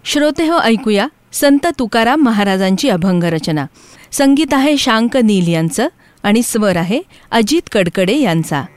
श्रोते हो, ऐकूया संत तुकाराम महाराजांची अभंग रचना. संगीत आहे शांक नील यांचं आणि स्वर आहे अजित कडकडे यांचा.